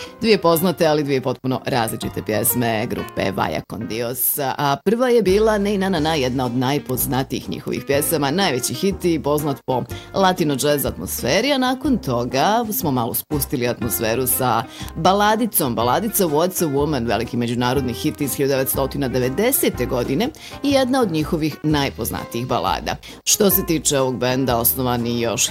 Dvije poznate, ali dvije potpuno različite pjesme grupe Vaya con Dios. A prva je bila Ne na na na, jedna od najpoznatijih njihovih pjesama, najveći hit i poznat po latino jazz atmosferi, a nakon toga smo malo spustili atmosferu sa baladicom. Baladica What's a Woman, veliki međunarodni hit iz 1990. godine i jedna od njihovih najpoznatijih balada. Što se tiče ovog benda, osnovan je još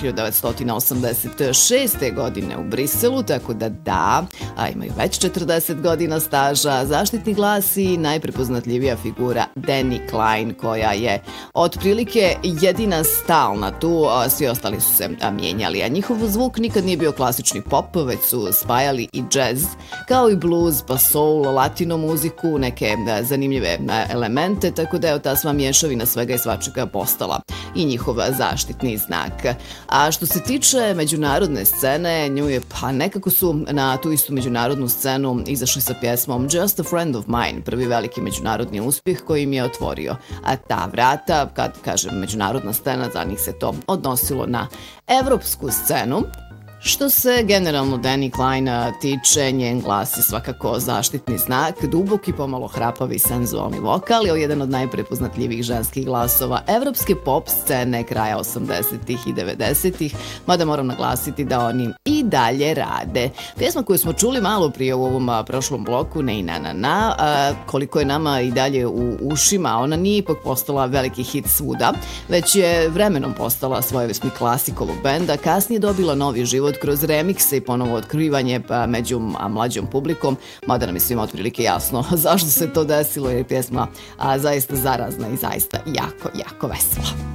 1986. godine u Briselu, tako da, a imaju već 40 godina staža, zaštitni glas i najprepoznatljivija figura Danny Klein, koja je otprilike jedina stalna tu, a svi ostali su se mijenjali, a njihov zvuk nikad nije bio klasični pop, već su spajali i jazz, kao i blues, pa soul, latino muziku, neke zanimljive elemente, tako da je ta sva mješavina svega i svačega postala i njihov zaštitni znak. A što se tiče međunarodne scene, nju je nekako su na tu istu međunarodnu scenu izašli sa pjesmom Just a Friend of Mine, prvi veliki međunarodni uspjeh koji im je otvorio ta vrata. Kad kažem međunarodna scena, za njih se to odnosilo na evropsku scenu. Što se generalno Danny Klein tiče, njen glas je svakako zaštitni znak, dubok i pomalo hrapavi senzualni vokal, je jedan od najprepoznatljivih ženskih glasova evropske pop scene kraja 80-ih i 90-ih, mada moram naglasiti da oni i dalje rade. Pjesma koju smo čuli malo prije u ovom prošlom bloku, Ne na na na, koliko je nama i dalje u ušima, ona nije ipak postala veliki hit svuda, već je vremenom postala svojevrsni klasik ovog benda, kasnije dobila novi život kroz remikse i ponovo otkrivanje među mlađom publikom, mada nam je svima otprilike jasno zašto se to desilo, jer je pjesma zaista zarazna i zaista jako, jako vesela.